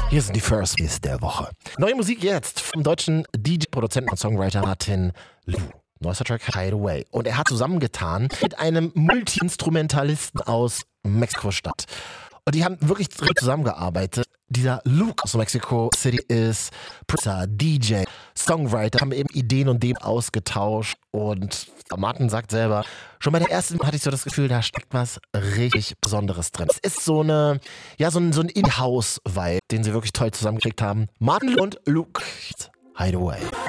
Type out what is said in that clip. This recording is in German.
Hier sind die First Beats der Woche. Neue Musik jetzt vom deutschen DJ, Produzenten und Songwriter Martin Lu. Neuester Track Hideaway. Und er hat zusammengetan mit einem Multi-Instrumentalisten aus Mexiko-Stadt. Und die haben wirklich zusammengearbeitet. Dieser Luke aus Mexico City ist Producer, DJ, Songwriter, haben eben Ideen und dem ausgetauscht. Und Martin sagt selber, schon bei der ersten hatte ich so das Gefühl, da steckt was richtig Besonderes drin. Es ist so eine, ja, so ein In-House-Vibe, den sie wirklich toll zusammengekriegt haben. Martin und Luke, Hideaway.